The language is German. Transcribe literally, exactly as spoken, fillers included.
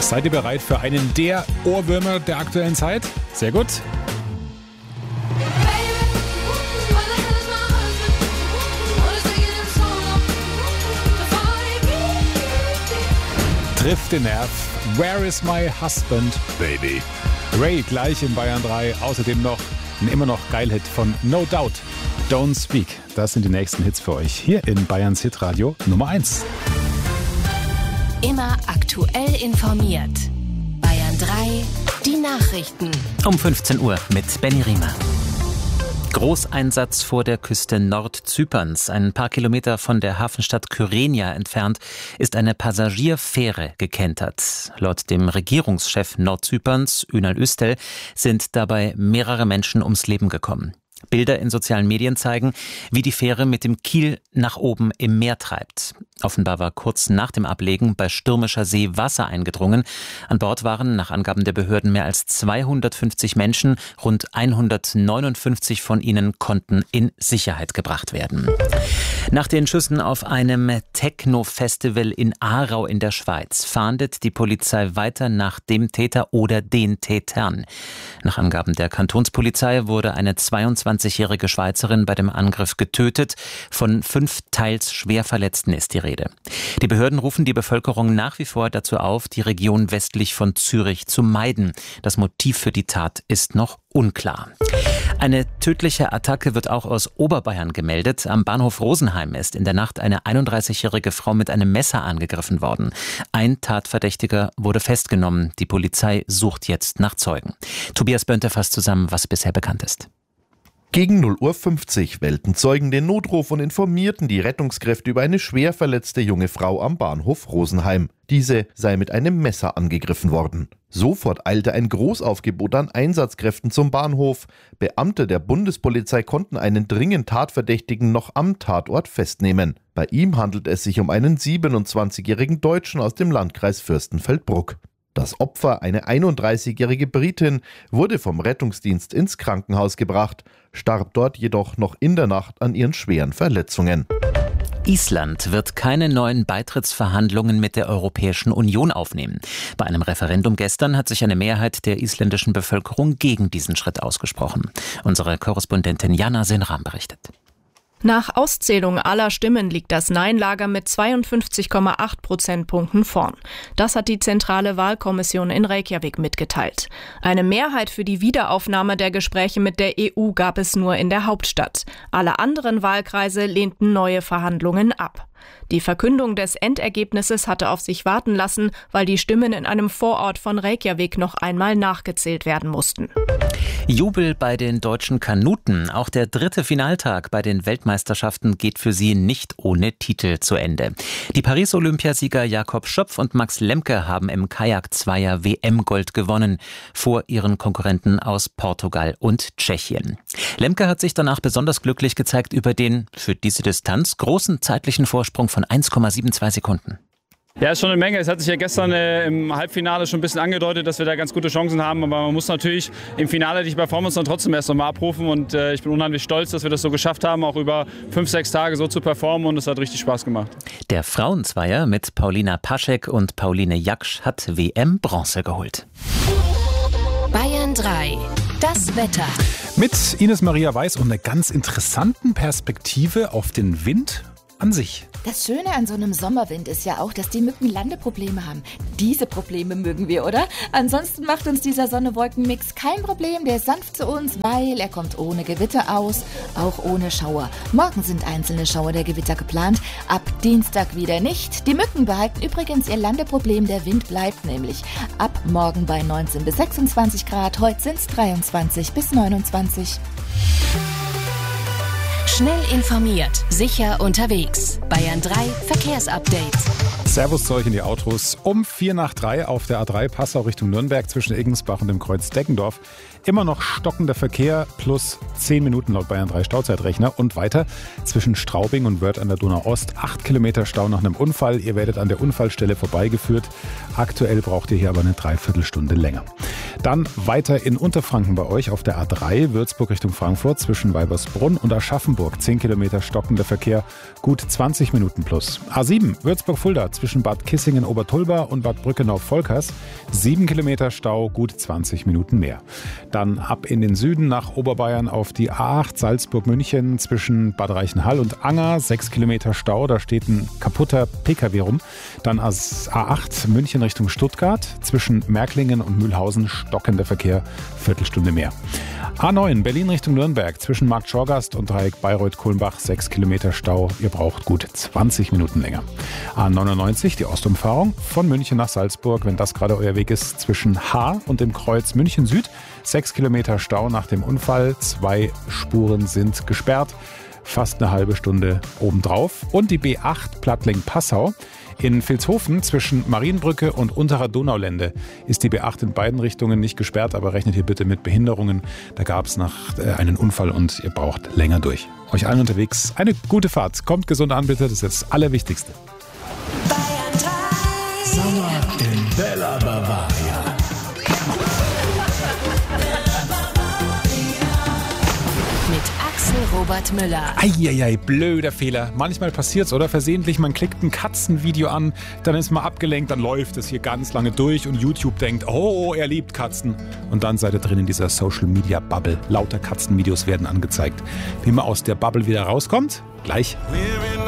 Seid ihr bereit für einen der Ohrwürmer der aktuellen Zeit? Sehr gut. Trifft den Nerv. Where is my husband, baby? Ray gleich in Bayern drei. Außerdem noch ein immer noch Geil-Hit von No Doubt. Don't Speak. Das sind die nächsten Hits für euch hier in Bayerns Hitradio Nummer eins. Immer aktuell informiert. Bayern drei, die Nachrichten. Um fünfzehn Uhr mit Benny Riemer. Großeinsatz vor der Küste Nordzyperns. Ein paar Kilometer von der Hafenstadt Kyrenia entfernt ist eine Passagierfähre gekentert. Laut dem Regierungschef Nordzyperns, Ünal Üstel, sind dabei mehrere Menschen ums Leben gekommen. Bilder in sozialen Medien zeigen, wie die Fähre mit dem Kiel nach oben im Meer treibt. Offenbar war kurz nach dem Ablegen bei stürmischer See Wasser eingedrungen. An Bord waren nach Angaben der Behörden mehr als zweihundertfünfzig Menschen. Rund hundertneunundfünfzig von ihnen konnten in Sicherheit gebracht werden. Nach den Schüssen auf einem Techno-Festival in Aarau in der Schweiz fahndet die Polizei weiter nach dem Täter oder den Tätern. Nach Angaben der Kantonspolizei wurde eine zweiundzwanzigjährige Schweizerin bei dem Angriff getötet. Von fünf teils schwer Verletzten ist die Rede. Die Behörden rufen die Bevölkerung nach wie vor dazu auf, die Region westlich von Zürich zu meiden. Das Motiv für die Tat ist noch unklar. Eine tödliche Attacke wird auch aus Oberbayern gemeldet. Am Bahnhof Rosenheim ist in der Nacht eine einunddreißigjährige Frau mit einem Messer angegriffen worden. Ein Tatverdächtiger wurde festgenommen. Die Polizei sucht jetzt nach Zeugen. Tobias Bönte fasst zusammen, was bisher bekannt ist. Gegen null Uhr fünfzig wählten Zeugen den Notruf und informierten die Rettungskräfte über eine schwer verletzte junge Frau am Bahnhof Rosenheim. Diese sei mit einem Messer angegriffen worden. Sofort eilte ein Großaufgebot an Einsatzkräften zum Bahnhof. Beamte der Bundespolizei konnten einen dringend Tatverdächtigen noch am Tatort festnehmen. Bei ihm handelt es sich um einen siebenundzwanzigjährigen Deutschen aus dem Landkreis Fürstenfeldbruck. Das Opfer, eine einunddreißigjährige Britin, wurde vom Rettungsdienst ins Krankenhaus gebracht, starb dort jedoch noch in der Nacht an ihren schweren Verletzungen. Island wird keine neuen Beitrittsverhandlungen mit der Europäischen Union aufnehmen. Bei einem Referendum gestern hat sich eine Mehrheit der isländischen Bevölkerung gegen diesen Schritt ausgesprochen. Unsere Korrespondentin Jana Senram berichtet. Nach Auszählung aller Stimmen liegt das Nein-Lager mit zweiundfünfzig Komma acht Prozentpunkten vorn. Das hat die Zentrale Wahlkommission in Reykjavik mitgeteilt. Eine Mehrheit für die Wiederaufnahme der Gespräche mit der E U gab es nur in der Hauptstadt. Alle anderen Wahlkreise lehnten neue Verhandlungen ab. Die Verkündung des Endergebnisses hatte auf sich warten lassen, weil die Stimmen in einem Vorort von Reykjavik noch einmal nachgezählt werden mussten. Jubel bei den deutschen Kanuten. Auch der dritte Finaltag bei den Weltmeisterschaften geht für sie nicht ohne Titel zu Ende. Die Paris-Olympiasieger Jakob Schöpf und Max Lemke haben im Kajak-Zweier W M-Gold gewonnen, vor ihren Konkurrenten aus Portugal und Tschechien. Lemke hat sich danach besonders glücklich gezeigt über den, für diese Distanz, großen zeitlichen Vorsprung von eins Komma zweiundsiebzig Sekunden. Ja, ist schon eine Menge. Es hat sich ja gestern äh, im Halbfinale schon ein bisschen angedeutet, dass wir da ganz gute Chancen haben. Aber man muss natürlich im Finale die Performance dann trotzdem erst nochmal abrufen. Und äh, ich bin unheimlich stolz, dass wir das so geschafft haben, auch über fünf, sechs Tage so zu performen. Und es hat richtig Spaß gemacht. Der Frauenzweier mit Paulina Paschek und Pauline Jaksch hat W M-Bronze geholt. Bayern drei. Das Wetter. Mit Ines Maria Weiß und einer ganz interessanten Perspektive auf den Wind an sich. Das Schöne an so einem Sommerwind ist ja auch, dass die Mücken Landeprobleme haben. Diese Probleme mögen wir, oder? Ansonsten macht uns dieser Sonne-Wolken-Mix kein Problem. Der ist sanft zu uns, weil er kommt ohne Gewitter aus, auch ohne Schauer. Morgen sind einzelne Schauer der Gewitter geplant, ab Dienstag wieder nicht. Die Mücken behalten übrigens ihr Landeproblem, der Wind bleibt nämlich ab morgen bei neunzehn bis sechsundzwanzig Grad. Heute sind es dreiundzwanzig bis neunundzwanzig. Schnell informiert, sicher unterwegs. Bayern drei Verkehrsupdate. Servus zu euch in die Autos. Um vier nach drei auf der A drei Passau Richtung Nürnberg zwischen Eggensbach und dem Kreuz Deggendorf. Immer noch stockender Verkehr plus zehn Minuten laut Bayern drei Stauzeitrechner. Und weiter zwischen Straubing und Wörth an der Donau-Ost. acht Kilometer Stau nach einem Unfall. Ihr werdet an der Unfallstelle vorbeigeführt. Aktuell braucht ihr hier aber eine Dreiviertelstunde länger. Dann weiter in Unterfranken bei euch auf der A drei, Würzburg Richtung Frankfurt zwischen Weibersbrunn und Aschaffenburg. zehn Kilometer stockender Verkehr, gut zwanzig Minuten plus. A sieben, Würzburg-Fulda zwischen Bad Kissingen-Obertulba und Bad Brückenau-Volkers. sieben Kilometer Stau, gut zwanzig Minuten mehr. Dann ab in den Süden nach Oberbayern auf die A acht, Salzburg-München zwischen Bad Reichenhall und Anger. sechs Kilometer Stau, da steht ein kaputter P K W rum. Dann A acht, München Richtung Stuttgart zwischen Märklingen und Mühlhausen, stockender Verkehr, Viertelstunde mehr. A neun, Berlin Richtung Nürnberg zwischen Markt Schorgast und Dreieck Bayreuth-Kulmbach, sechs Kilometer Stau, ihr braucht gut zwanzig Minuten länger. A neunundneunzig, die Ostumfahrung von München nach Salzburg, wenn das gerade euer Weg ist, zwischen Haar und dem Kreuz München Süd, sechs Kilometer Stau nach dem Unfall, zwei Spuren sind gesperrt, fast eine halbe Stunde obendrauf. Und die B acht Plattling-Passau. In Vilshofen zwischen Marienbrücke und Unterer Donaulände ist die B acht in beiden Richtungen nicht gesperrt, aber rechnet hier bitte mit Behinderungen. Da gab es nach äh, einen Unfall und ihr braucht länger durch. Euch allen unterwegs eine gute Fahrt. Kommt gesund an, bitte. Das ist das Allerwichtigste. Bayern drei. Sommer in Bella Bavaria. Mit Axel Robert Müller. Eieiei, blöder Fehler. Manchmal passiert's, oder? Versehentlich, man klickt ein Katzenvideo an, dann ist man abgelenkt, dann läuft es hier ganz lange durch und YouTube denkt, oh, er liebt Katzen. Und dann seid ihr drin in dieser Social-Media-Bubble. Lauter Katzenvideos werden angezeigt. Wie man aus der Bubble wieder rauskommt? Gleich.